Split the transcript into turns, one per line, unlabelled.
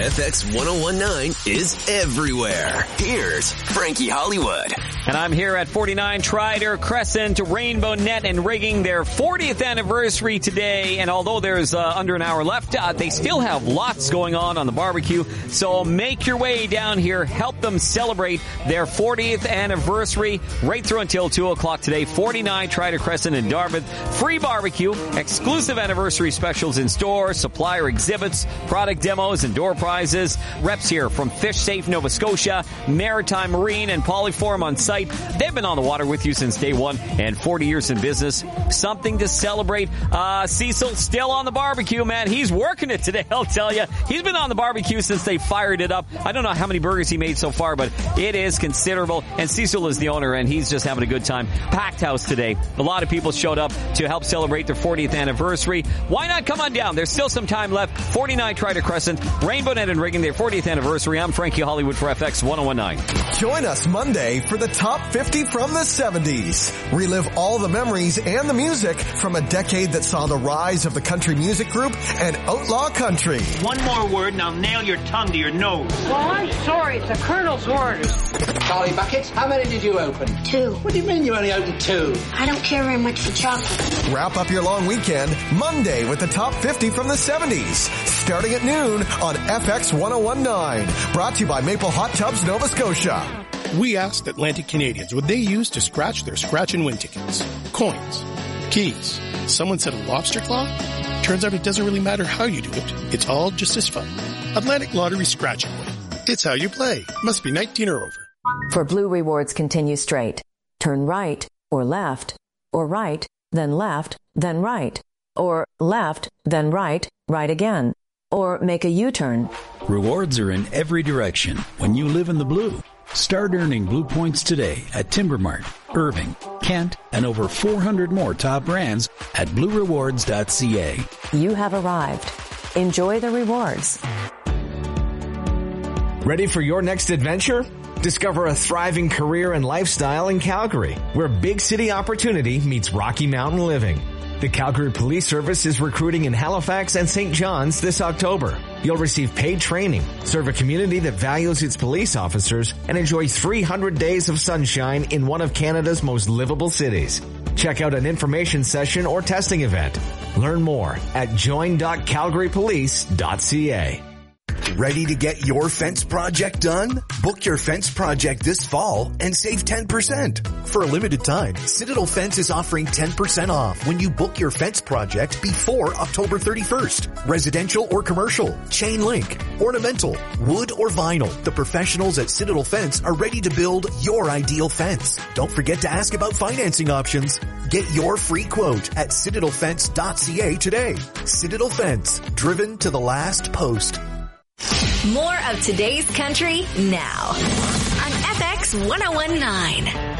FX 1019 is everywhere. Here's Frankie Hollywood.
And I'm here at 49 Trider Crescent, Rainbow Net and Rigging, their 40th anniversary today. And although there's under an hour left, they still have lots going on the barbecue. So make your way down here. Help them celebrate their 40th anniversary right through until 2 o'clock today. 49 Trider Crescent in Dartmouth. Free barbecue, exclusive anniversary specials in store, supplier exhibits, product demos, and door prizes. Reps here from Fish Safe Nova Scotia, Maritime Marine, and Polyform on site. They've been on the water with you since day one and 40 years in business. Something to celebrate. Cecil still on the barbecue, man. He's working it today, I'll tell you. He's been on the barbecue since they fired it up. I don't know how many burgers he made so far, but it is considerable. And Cecil is the owner, and he's just having a good time. Packed house today. A lot of people showed up to help celebrate their 40th anniversary. Why not come on down? There's still some time left. 49 Trider Crescent, Rainbow Net and Rigging, their 40th anniversary. I'm Frankie Hollywood for FX 1019.
Join us Monday for the Top 50 from the 70s. Relive all the memories and the music from a decade that saw the rise of the country music group and outlaw country.
One more word and I'll nail your tongue to your nose.
Well, I'm sorry. It's the Colonel's orders.
Charlie Buckets, how many did you open?
2.
What do you mean you only opened 2?
I don't care very much for chocolate.
Wrap up your long weekend Monday with the Top 50 from the 70s. Starting at noon on FX 1019. Brought to you by Maple Hot Tubs, Nova Scotia.
We asked Atlantic Canadians what they use to scratch their scratch and win tickets. Coins. Keys. Someone said a lobster claw? Turns out it doesn't really matter how you do it. It's all just as fun. Atlantic Lottery Scratch and Win. It's how you play. Must be 19 or over.
For Blue Rewards, continue straight. Turn right or left, or right, then left, then right, or left, then right, right again, or make a U-turn.
Rewards are in every direction when you live in the blue. Start earning Blue Points today at Timbermart, Irving, Kent, and over 400 more top brands at bluerewards.ca.
You have arrived. Enjoy the rewards.
Ready for your next adventure? Discover a thriving career and lifestyle in Calgary, where big city opportunity meets Rocky Mountain living. The Calgary Police Service is recruiting in Halifax and St. John's this October. You'll receive paid training, serve a community that values its police officers, and enjoy 300 days of sunshine in one of Canada's most livable cities. Check out an information session or testing event. Learn more at join.calgarypolice.ca.
Ready to get your fence project done? Book your fence project this fall and save 10%. For a limited time, Citadel Fence is offering 10% off when you book your fence project before October 31st. Residential or commercial, chain link, ornamental, wood or vinyl. The professionals at Citadel Fence are ready to build your ideal fence. Don't forget to ask about financing options. Get your free quote at citadelfence.ca today. Citadel Fence, driven to the last post.
More of today's country now on FX 1019.